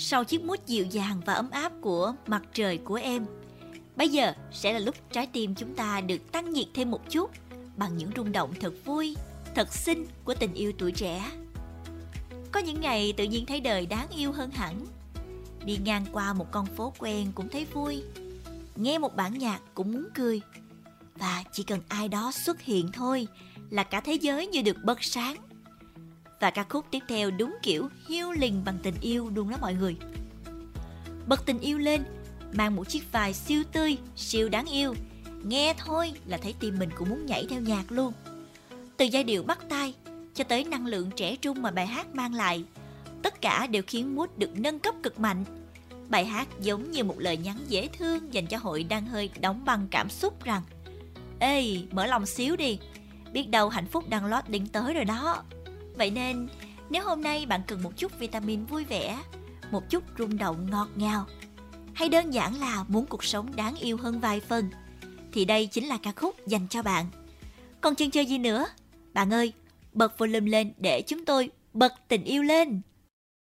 sau chiếc mút dịu dàng và ấm áp của mặt trời của em. Bây giờ sẽ là lúc trái tim chúng ta được tăng nhiệt thêm một chút bằng những rung động thật vui, thật xinh của tình yêu tuổi trẻ. Có những ngày tự nhiên thấy đời đáng yêu hơn hẳn. Đi ngang qua một con phố quen cũng thấy vui, nghe một bản nhạc cũng muốn cười. Và chỉ cần ai đó xuất hiện thôi là cả thế giới như được bật sáng. Và ca khúc tiếp theo đúng kiểu healing bằng tình yêu luôn đó mọi người. Bật tình yêu lên, mang một chiếc vai siêu tươi, siêu đáng yêu. Nghe thôi là thấy tim mình cũng muốn nhảy theo nhạc luôn. Từ giai điệu bắt tai cho tới năng lượng trẻ trung mà bài hát mang lại, tất cả đều khiến mood được nâng cấp cực mạnh. Bài hát giống như một lời nhắn dễ thương dành cho hội đang hơi đóng băng cảm xúc rằng: ê, mở lòng xíu đi, biết đâu hạnh phúc đang lót đỉnh tới rồi đó. Vậy nên, nếu hôm nay bạn cần một chút vitamin vui vẻ, một chút rung động ngọt ngào, hay đơn giản là muốn cuộc sống đáng yêu hơn vài phần, thì đây chính là ca khúc dành cho bạn. Còn chần chờ gì nữa? Bạn ơi, bật volume lên để chúng tôi bật tình yêu lên.